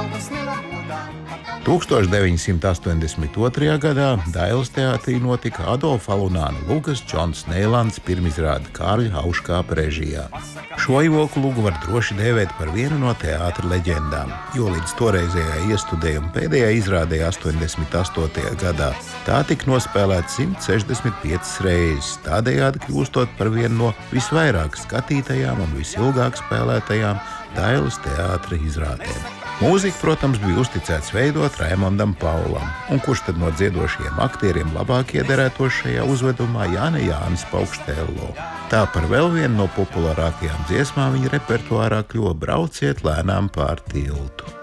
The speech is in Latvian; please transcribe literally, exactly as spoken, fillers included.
tūkstoš deviņsimt astoņdesmit otrajā gadā Dailes teātrī notika Adolfa Alunāna Lugas Džons Neilands pirmizrāde Kārļa Auškāpa režijā. Šo joku lugu var droši dēvēt par vienu no teātra leģendām, jo līdz toreizējai iestudējuma pēdējai izrādē astoņdesmit astotajā gadā tā tika nospēlēta simt sešdesmit piecas reizes, tādējādi kļūstot par vienu no visvairāk skatītajām un visilgāk spēlētajām Dailes teātra izrādēm. Mūzika, protams, bija uzticēts veidot Raimondam Paulam, un kurš tad no dziedošajiem aktieriem labāk iederētos šajā uzvedumā Jāne Jānis Paukštēlo. Tā par vēl vienu no populārākajām dziesmām viņa repertuārā kļuva Brauciet lēnām pār tiltu.